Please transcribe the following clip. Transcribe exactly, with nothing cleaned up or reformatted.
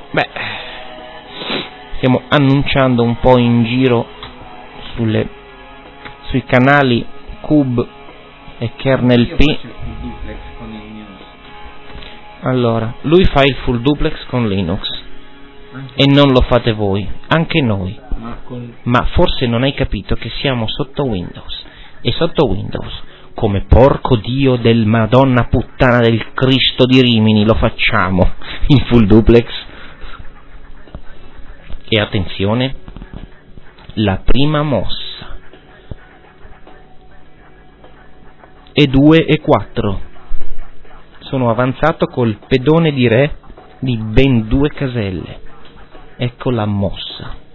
Beh, stiamo annunciando un po' in giro sulle, sui canali Cube e Kernel P. Allora, lui fa il full duplex con Linux e non lo fate voi, anche noi. Ma forse non hai capito che siamo sotto Windows, e sotto Windows, come porco Dio del Madonna puttana del Cristo di Rimini, lo facciamo in full duplex. E attenzione, la prima mossa, e due e quattro, sono avanzato col pedone di re di ben due caselle. Ecco la mossa.